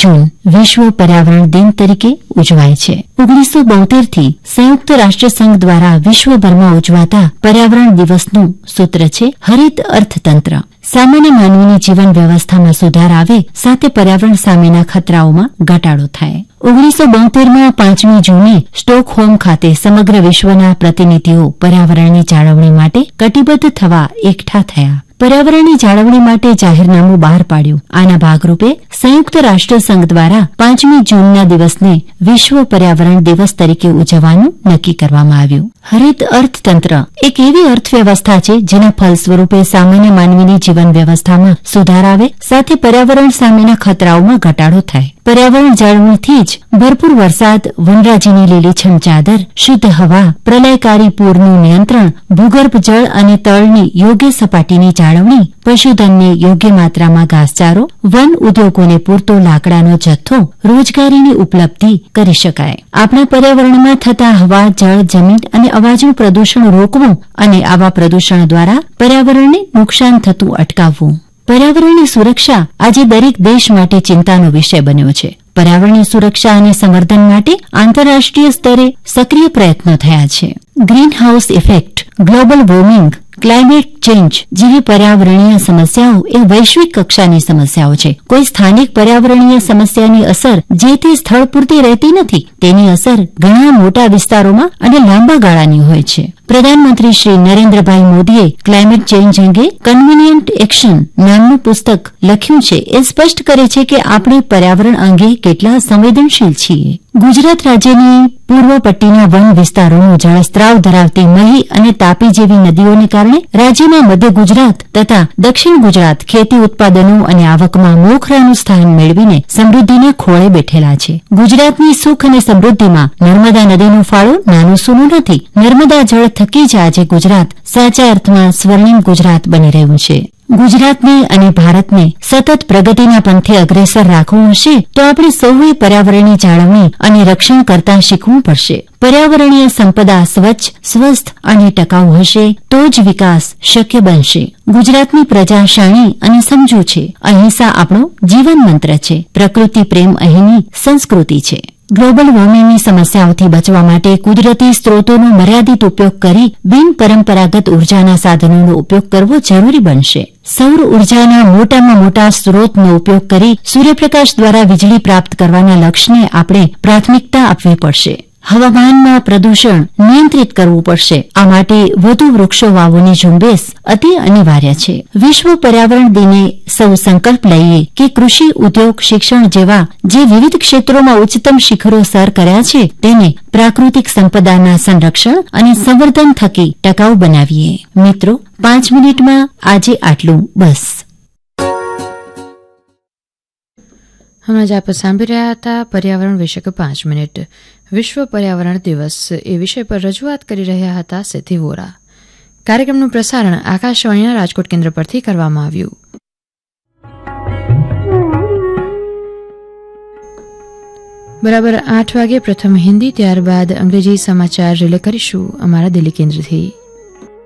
જૂન વિશ્વ પર્યાવરણ દિન તરીકે ઉજવાય છે. 1972 થી સંયુક્ત રાષ્ટ્રસંઘ દ્વારા વિશ્વભરમાં ઉજવાતા પર્યાવરણ દિવસનું સૂત્ર છે હરિત અર્થતંત્ર. સામાન્ય માનવીની જીવન વ્યવસ્થામાં સુધાર આવે સાથે પર્યાવરણ સામેના ખતરાઓમાં ઘટાડો થાય. 1972માં 5મી જૂને સ્ટોકહોમ ખાતે સમગ્ર વિશ્વના પ્રતિનિધિઓ પર્યાવરણની જાળવણી માટે કટિબદ્ધ થવા એકઠા થયા. પર્યાવરણની જાળવણી માટે જાહેરનામું બહાર પાડ્યું. આના ભાગરૂપે સંયુક્ત રાષ્ટ્રસંઘ દ્વારા 5મી જૂનના દિવસને વિશ્વ પર્યાવરણ દિવસ તરીકે ઉજવવાનું નક્કી કરવામાં આવ્યું. હરિત અર્થતંત્ર એક એવી અર્થવ્યવસ્થા છે જેના ફલ સ્વરૂપે સામાન્ય માનવીની જીવન વ્યવસ્થામાં સુધાર આવે સાથે પર્યાવરણ સામેના ખતરાઓમાં ઘટાડો થાય. પર્યાવરણ જાળવણીથી જ ભરપૂર વરસાદ, વનરાજીની લીલીછમ ચાદર, શુદ્ધ હવા, પ્રલયકારી પૂરનું નિયંત્રણ, ભૂગર્ભ જળ અને તળની યોગ્ય સપાટીની જાળવણી, પશુધનને યોગ્ય માત્રામાં ઘાસચારો, વન ઉદ્યોગોને પૂરતો લાકડાનો જથ્થો, રોજગારીની ઉપલબ્ધિ કરી શકાય. આપણા પર્યાવરણમાં થતા હવા, જળ, જમીન અને અવાજનું પ્રદૂષણ રોકવું અને આવા પ્રદૂષણ દ્વારા પર્યાવરણને નુકસાન થતું અટકાવવું. પર્યાવરણની સુરક્ષા આજે દરેક દેશ માટે ચિંતાનો વિષય બન્યો છે. પર્યાવરણની સુરક્ષા અને સંવર્ધન માટે આંતરરાષ્ટ્રીય સ્તરે સક્રિય પ્રયત્નો થયા છે. Greenhouse effect, global warming, climate change જેવી પર્યાવરણીય સમસ્યાઓ એ વૈશ્વિક કક્ષાની સમસ્યાઓ છે. કોઈ સ્થાનિક પર્યાવરણીય સમસ્યાની અસર જે તે સ્થળ પૂરતી રહેતી નથી. તેની અસર ઘણા મોટા વિસ્તારોમાં અને લાંબા ગાળાની હોય છે. પ્રધાનમંત્રી શ્રી નરેન્દ્રભાઈ મોદીએ ક્લાઇમેટ ચેન્જ અંગે કન્વીનિયન્ટ એક્શન નામનું પુસ્તક લખ્યું છે. એ સ્પષ્ટ કરે છે કે આપણે પર્યાવરણ અંગે કેટલા સંવેદનશીલ છીએ. ગુજરાત રાજ્યની પૂર્વ પટ્ટીના વન વિસ્તારોનું જળસ્ત્રાવ ધરાવતી મહી અને તાપી જેવી નદીઓને કારણે રાજ્યમાં મધ્ય ગુજરાત તથા દક્ષિણ ગુજરાત ખેતી ઉત્પાદનો અને આવકમાં મોખરાનું સ્થાન મેળવીને સમૃદ્ધિના ખોળે બેઠેલા છે. ગુજરાતની સુખ અને સમૃદ્ધિમાં નર્મદા નદીનો ફાળો નાનું સૂનું નથી. નર્મદા જળ થકી જ આજે ગુજરાત સાચા અર્થમાં સ્વર્ણિમ ગુજરાત બની રહ્યું છે. ગુજરાતને અને ભારતને સતત પ્રગતિના પંથે અગ્રેસર રાખવું હશે તો આપણે સૌએ પર્યાવરણની જાળવણી અને રક્ષણ કરતા શીખવું પડશે. પર્યાવરણીય સંપદા સ્વચ્છ, સ્વસ્થ અને ટકાઉ હશે તો જ વિકાસ શક્ય બનશે. ગુજરાતની પ્રજા શાણી અને સમજુ છે. અહિંસા આપણો જીવન મંત્ર છે. પ્રકૃતિ પ્રેમ અહીંની સંસ્કૃતિ છે. ગ્લોબલ વોર્મિંગની સમસ્યાઓથી બચવા માટે કુદરતી સ્ત્રોતોનો મર્યાદિત ઉપયોગ કરી બિન પરંપરાગત ઉર્જાના સાધનોનો ઉપયોગ કરવો જરૂરી બનશે. સૌર ઉર્જાના મોટામાં મોટા સ્ત્રોતનો ઉપયોગ કરી સૂર્યપ્રકાશ દ્વારા વીજળી પ્રાપ્ત કરવાના લક્ષ્યને આપણે પ્રાથમિકતા આપવી પડશે. હવામાનમાં પ્રદૂષણ નિયંત્રિત કરવું પડશે. આ માટે વધુ વૃક્ષો વાવવાની ઝુંબેશ અતિ અનિવાર્ય છે. વિશ્વ પર્યાવરણ દિને સૌ સંકલ્પ લઈએ કે કૃષિ, ઉદ્યોગ, શિક્ષણ જેવા જે વિવિધ ક્ષેત્રોમાં ઉચ્ચતમ શિખરો સર કર્યા છે તેને પ્રાકૃતિક સંપદાના સંરક્ષણ અને સંવર્ધન થકી ટકાઉ બનાવીએ. મિત્રો, 5 મિનિટમાં આજે આટલું બસ. હમણાં જ આપ સાંભળી રહ્યા હતા પર્યાવરણ વિષયક 5 મિનિટ. વિશ્વ પર્યાવરણ દિવસ એ વિષય પર રજૂઆત કરી રહ્યા હતા સેથી વોરા. કાર્યક્રમનું પ્રસારણ આકાશવાણીના રાજકોટ કેન્દ્ર પરથી કરવામાં આવ્યું. બરાબર 8 વાગે પ્રથમ હિન્દી, ત્યારબાદ અંગ્રેજી સમાચાર રિલે કરીશું અમારા દિલ્હી કેન્દ્રથી.